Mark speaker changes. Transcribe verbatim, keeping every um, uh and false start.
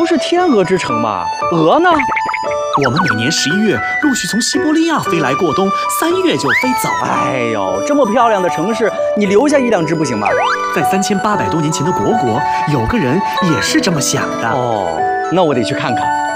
Speaker 1: 是天鹅之城吧？鹅呢？
Speaker 2: 我们每年十一月陆续从西伯利亚飞来过冬，三月就飞走了。
Speaker 1: 哎呦，这么漂亮的城市，你留下一两只不行吗？
Speaker 2: 在三千八百多年前的虢国，有个人也是这么想的。
Speaker 1: 哦，那我得去看看。